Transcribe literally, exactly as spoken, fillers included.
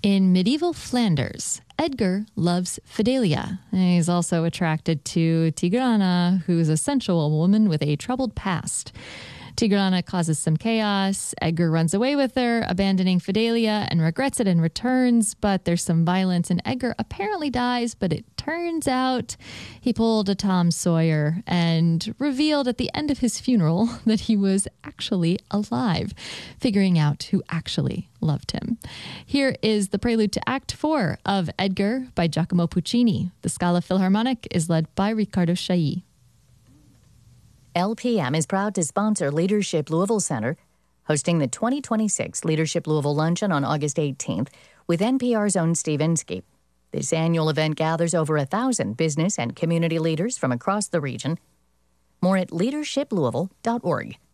In medieval Flanders, Edgar loves Fidelia. He's also attracted to Tigrana, who's a sensual woman with a troubled past. Tigrana causes some chaos. Edgar runs away with her, abandoning Fidelia, and regrets it and returns, but there's some violence, and Edgar apparently dies, but it turns out he pulled a Tom Sawyer and revealed at the end of his funeral that he was actually alive, figuring out who actually loved him. Here is the prelude to Act Four of Edgar by Giacomo Puccini. The Scala Philharmonic is led by Riccardo Chailly. L P M is proud to sponsor Leadership Louisville Center, hosting the twenty twenty-six Leadership Louisville Luncheon on August eighteenth with N P R's own Steve Inskeep. This annual event gathers over a thousand business and community leaders from across the region. More at leadership louisville dot org.